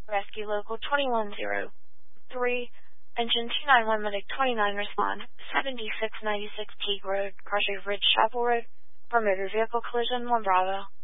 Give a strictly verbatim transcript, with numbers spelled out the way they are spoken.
Rescue Local twenty-one oh three, Engine two nine one, Medic twenty-nine, respond. seventy-six ninety-six Teague Road, Crusher Ridge, Chapel Road, for motor vehicle collision, one Bravo.